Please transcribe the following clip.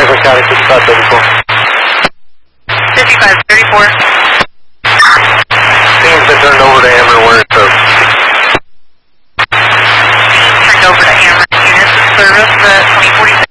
Franklin County, 5534. 5534. Scene's been turned over to Amber where it's service. Turned over to Amber units of service, 2046.